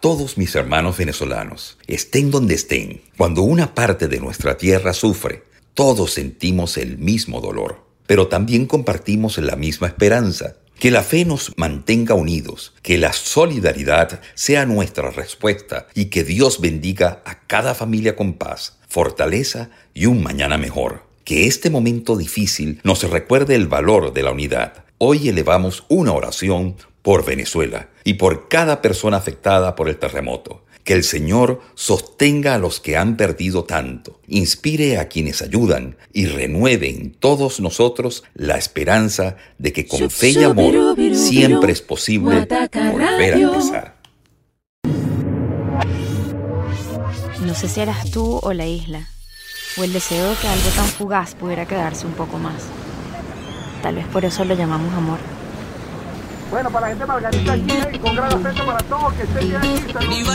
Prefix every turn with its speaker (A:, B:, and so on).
A: todos mis hermanos venezolanos, estén donde estén. Cuando una parte de nuestra tierra sufre, todos sentimos el mismo dolor, pero también compartimos la misma esperanza. Que la fe nos mantenga unidos, que la solidaridad sea nuestra respuesta y que Dios bendiga a cada familia con paz, fortaleza y un mañana mejor. Que este momento difícil nos recuerde el valor de la unidad. Hoy elevamos una oración por Venezuela y por cada persona afectada por el terremoto. Que el Señor sostenga a los que han perdido tanto, inspire a quienes ayudan y renueve en todos nosotros la esperanza de que con fe y amor siempre es posible volver a empezar.
B: No sé si eras tú o la isla, o el deseo de que algo tan fugaz pudiera quedarse un poco más. Tal vez por eso lo llamamos amor.
C: Bueno, para la gente margarita aquí, con gran afecto para todos, que estén bien aquí.